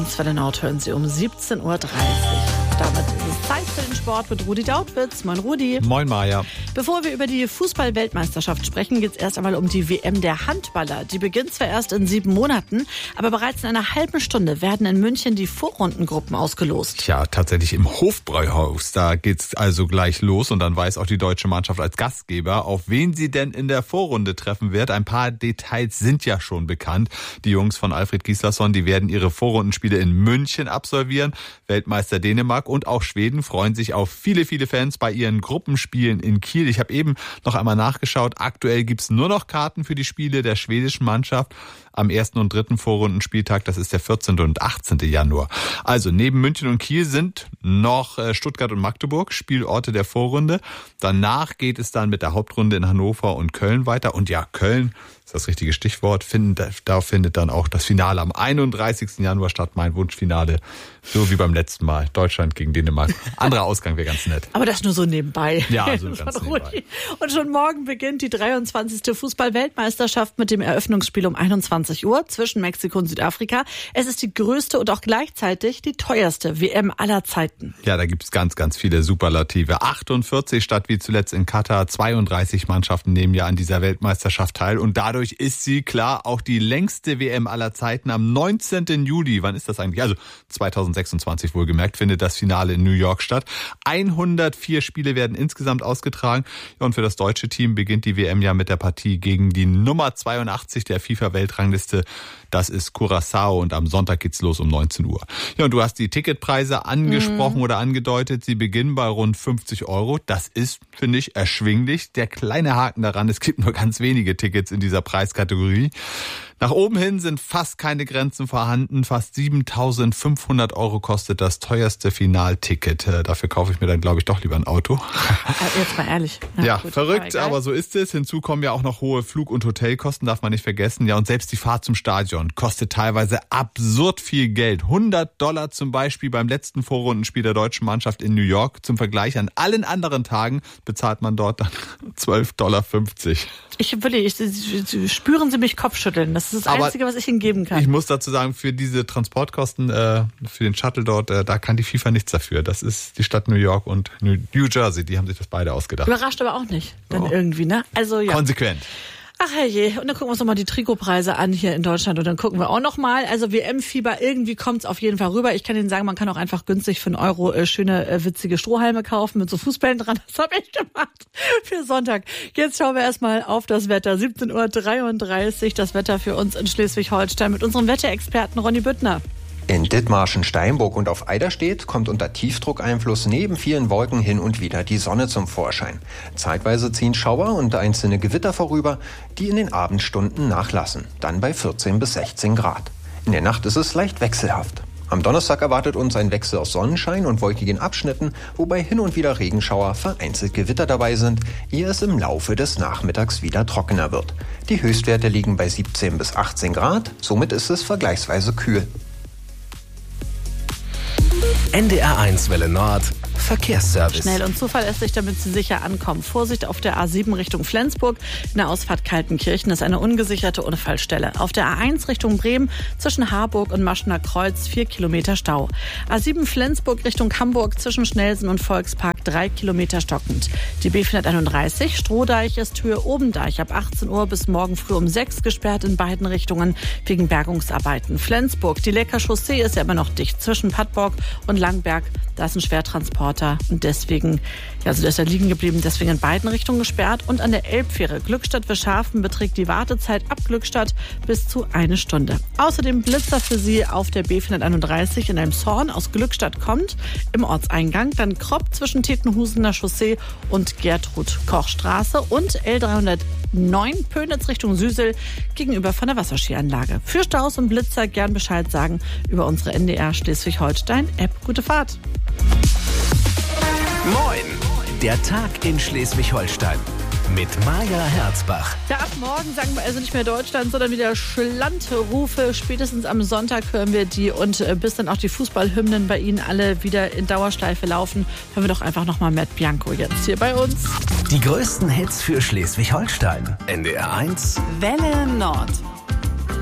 1 Welle Nord hören Sie um 17.30 Uhr. Damit ist es Zeit für den Sport mit Rudi Dautwitz. Moin Rudi. Moin Maja. Bevor wir über die Fußball-Weltmeisterschaft sprechen, geht es erst einmal um die WM der Handballer. Die beginnt zwar erst in 7 Monaten, aber bereits in einer halben Stunde werden in München die Vorrundengruppen ausgelost. Ja, tatsächlich im Hofbräuhaus. Da geht's also gleich los und dann weiß auch die deutsche Mannschaft als Gastgeber, auf wen sie denn in der Vorrunde treffen wird. Ein paar Details sind ja schon bekannt. Die Jungs von Alfred Gislason, die werden ihre Vorrundenspiele in München absolvieren. Weltmeister Dänemark und auch Schweden freuen sich auf viele, viele Fans bei ihren Gruppenspielen in Kiel. Ich habe eben noch einmal nachgeschaut. Aktuell gibt's nur noch Karten für die Spiele der schwedischen Mannschaft am 1. und 3. Vorrundenspieltag. Das ist der 14. und 18. Januar. Also neben München und Kiel sind noch Stuttgart und Magdeburg Spielorte der Vorrunde. Danach geht es dann mit der Hauptrunde in Hannover und Köln weiter. Und ja, Köln ist das richtige Stichwort. Da findet dann auch das Finale am 31. Januar statt. Mein Wunschfinale, so wie beim letzten Mal. Deutschland gegen Dänemark. Anderer Ausgang wäre ganz nett. Aber das nur so nebenbei. Ja, so ganz nebenbei. Und schon morgen beginnt die 23. Fußball-Weltmeisterschaft mit dem Eröffnungsspiel um 21 Uhr zwischen Mexiko und Südafrika. Es ist die größte und auch gleichzeitig die teuerste WM aller Zeiten. Ja, da gibt's ganz, ganz viele Superlative. 48 statt wie zuletzt in Katar. 32 Mannschaften nehmen ja an dieser Weltmeisterschaft teil. Und dadurch ist sie, klar, auch die längste WM aller Zeiten. Am 19. Juli, wann ist das eigentlich? Also 2026 wohlgemerkt, findet das Finale in New York statt. 104 Spiele werden insgesamt ausgetragen. Ja, und für das deutsche Team beginnt die WM ja mit der Partie gegen die Nummer 82 der FIFA-Weltrangliste. Das ist Curaçao und am Sonntag geht's los um 19 Uhr. Ja, und du hast die Ticketpreise angesprochen oder angedeutet. Sie beginnen bei rund 50 Euro. Das ist, finde ich, erschwinglich. Der kleine Haken daran, es gibt nur ganz wenige Tickets in dieser Preiskategorie. Nach oben hin sind fast keine Grenzen vorhanden. Fast 7.500 Euro kostet das teuerste Finalticket. Dafür kaufe ich mir dann, glaube ich, doch lieber ein Auto. Jetzt mal ehrlich. Ja, gut, verrückt, aber so ist es. Hinzu kommen ja auch noch hohe Flug- und Hotelkosten, darf man nicht vergessen. Ja, und selbst die Fahrt zum Stadion kostet teilweise absurd viel Geld. $100 zum Beispiel beim letzten Vorrundenspiel der deutschen Mannschaft in New York. Zum Vergleich, an allen anderen Tagen bezahlt man dort dann $12,50. Spüren Sie mich Kopfschütteln. Das ist das Einzige, was ich Ihnen geben kann. Ich muss dazu sagen, für diese Transportkosten, für den Shuttle dort, da kann die FIFA nichts dafür. Das ist die Stadt New York und New Jersey, die haben sich das beide ausgedacht. Überrascht aber auch nicht, dann irgendwie, ne? Also ja. Konsequent. Ach herrje, und dann gucken wir uns nochmal die Trikotpreise an hier in Deutschland und dann gucken wir auch nochmal. Also WM-Fieber, irgendwie kommt's auf jeden Fall rüber. Ich kann Ihnen sagen, man kann auch einfach günstig für €1 schöne, witzige Strohhalme kaufen mit so Fußbällen dran. Das habe ich gemacht für Sonntag. Jetzt schauen wir erstmal auf das Wetter. 17.33 Uhr, das Wetter für uns in Schleswig-Holstein mit unserem Wetterexperten Ronny Büttner. In Dithmarschen, Steinburg und auf Eiderstedt kommt unter Tiefdruckeinfluss neben vielen Wolken hin und wieder die Sonne zum Vorschein. Zeitweise ziehen Schauer und einzelne Gewitter vorüber, die in den Abendstunden nachlassen, dann bei 14 bis 16 Grad. In der Nacht ist es leicht wechselhaft. Am Donnerstag erwartet uns ein Wechsel aus Sonnenschein und wolkigen Abschnitten, wobei hin und wieder Regenschauer, vereinzelt Gewitter dabei sind, ehe es im Laufe des Nachmittags wieder trockener wird. Die Höchstwerte liegen bei 17 bis 18 Grad, somit ist es vergleichsweise kühl. NDR1 Welle Nord Verkehrsservice. Schnell und zuverlässig, damit Sie sicher ankommen. Vorsicht auf der A7 Richtung Flensburg. In der Ausfahrt Kaltenkirchen ist eine ungesicherte Unfallstelle. Auf der A1 Richtung Bremen zwischen Harburg und Maschener Kreuz 4 Kilometer Stau. A7 Flensburg Richtung Hamburg zwischen Schnelsen und Volkspark 3 Kilometer stockend. Die B431 Strohdeich ist Höhe Obendeich ab 18 Uhr bis morgen früh um 6 gesperrt in beiden Richtungen wegen Bergungsarbeiten. Flensburg, die Lecker Chaussee ist ja immer noch dicht zwischen Pattborg und Langberg. Da ist ein Schwertransporter und deswegen, da ist er liegen geblieben, deswegen in beiden Richtungen gesperrt. Und an der Elbfähre Glückstadt-Wischhafen beträgt die Wartezeit ab Glückstadt bis zu 1 Stunde. Außerdem Blitzer für Sie auf der B431 in Elmshorn aus Glückstadt kommt, im Ortseingang. Dann Kropp zwischen Tetenhusener Chaussee und Gertrud-Koch-Straße und L309 Pönitz Richtung Süsel gegenüber von der Wasserskianlage. Für Staus und Blitzer gern Bescheid sagen über unsere NDR Schleswig-Holstein-App. Gute Fahrt! Moin! Der Tag in Schleswig-Holstein mit Maja Herzbach. Ja, ab morgen sagen wir also nicht mehr Deutschland, sondern wieder Schlandrufe. Spätestens am Sonntag hören wir die und bis dann auch die Fußballhymnen bei Ihnen alle wieder in Dauerschleife laufen, hören wir doch einfach nochmal Matt Bianco jetzt hier bei uns. Die größten Hits für Schleswig-Holstein. NDR1 Welle Nord.